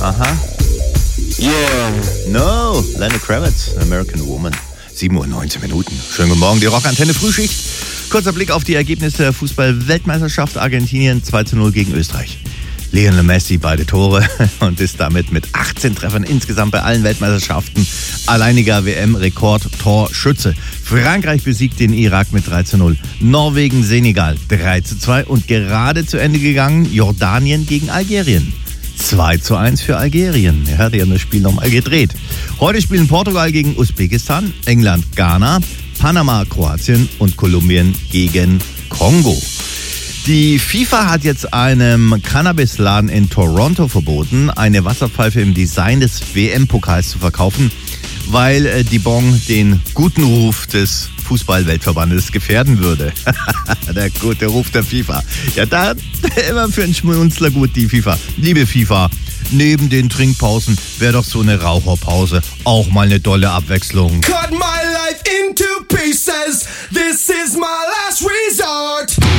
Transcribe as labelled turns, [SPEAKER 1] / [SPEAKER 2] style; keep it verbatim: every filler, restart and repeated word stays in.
[SPEAKER 1] Aha. Yeah. No, Lenny Kravitz, American Woman. sieben Uhr neunzehn Minuten. Schönen guten Morgen, die Rockantenne Frühschicht. Kurzer Blick auf die Ergebnisse der Fußball-Weltmeisterschaft. Argentinien zwei zu null gegen Österreich. Lionel Messi beide Tore und ist damit mit achtzehn Treffern insgesamt bei allen Weltmeisterschaften alleiniger W M-Rekord-Torschütze. Frankreich besiegt den Irak mit drei zu null. Norwegen, Senegal drei zu zwei und gerade zu Ende gegangen Jordanien gegen Algerien. zwei zu eins für Algerien. Ja, die haben das Spiel nochmal gedreht. Heute spielen Portugal gegen Usbekistan, England, Ghana, Panama, Kroatien und Kolumbien gegen Kongo. Die FIFA hat jetzt einem Cannabisladen in Toronto verboten, eine Wasserpfeife im Design des W M-Pokals zu verkaufen, weil äh, die Bon den guten Ruf des Fußball-Weltverbandes gefährden würde. Der gute Ruf der FIFA. Ja, da immer für einen Schmunzler gut, die FIFA. Liebe FIFA, neben den Trinkpausen wäre doch so eine Raucherpause auch mal eine dolle Abwechslung.
[SPEAKER 2] Cut my life into pieces. This is my